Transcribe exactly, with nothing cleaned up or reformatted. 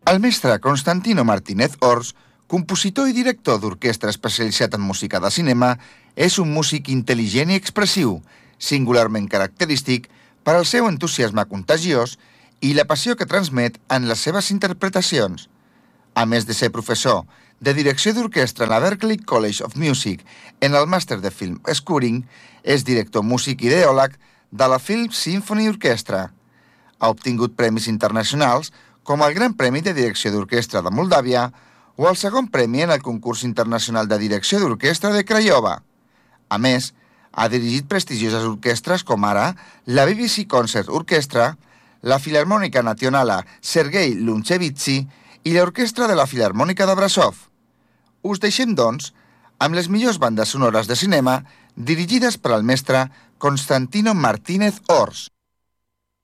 El mestre Constantino Martínez Ors, compositor i director d'orquestra especialitzat en música de cinema, és un músic intel·ligent i expressiu, singularment característic per al seu entusiasme contagiós i la passió que transmet en les seves interpretacions. A més de ser professor de direcció d'orquestra en la Berklee College of Music en el màster de film scoring, és director músic i ideòleg de la Film Symphony Orchestra. Ha obtingut premis internacionals com el Gran Premi de Direcció d'Orquestra de Moldàvia o el segon premi en el concurs internacional de direcció d'orquestra de Craiova. A més, ha dirigit prestigioses orquestres com ara la B B C Concert Orchestra, la Filarmònica Nacionala Sergei Lunchevitsky i l'Orquestra de la Filarmònica de Brasov. Us deixem, doncs, amb les millors bandes sonores de cinema dirigides per al mestre Constantino Martínez Ors.